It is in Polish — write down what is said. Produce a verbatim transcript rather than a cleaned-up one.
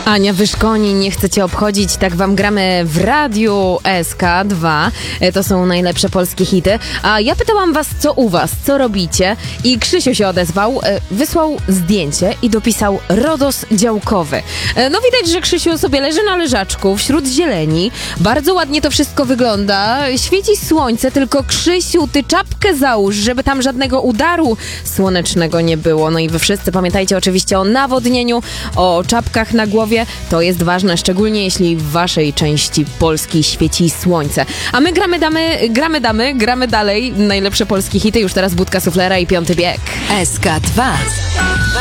Ania Wyszkoni, nie chcecie obchodzić, tak wam gramy w radiu S K dwa. To są najlepsze polskie hity. A ja pytałam was, co u was, co robicie? I Krzysiu się odezwał, wysłał zdjęcie i dopisał RODOS działkowy. No widać, że Krzysiu sobie leży na leżaczku wśród zieleni. Bardzo ładnie to wszystko wygląda. Świeci słońce, tylko Krzysiu, ty czapkę załóż, żeby tam żadnego udaru słonecznego nie było. No i wy wszyscy pamiętajcie oczywiście o nawodnieniu, o czapkach na głowie. To jest ważne, szczególnie jeśli w waszej części Polski świeci słońce. A my gramy damy, gramy damy, gramy dalej. Najlepsze polskie hity. Już teraz Budka Suflera i Piąty Bieg. S K dwa.